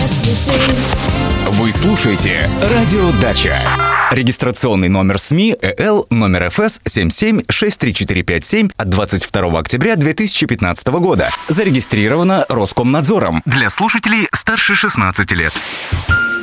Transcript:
цветы. Вы слушаете «Радио Дача». Регистрационный номер СМИ ЭЛ номер ФС 77-63457 от 22 октября 2015 года. Зарегистрировано Роскомнадзором для слушателей старше 16 лет.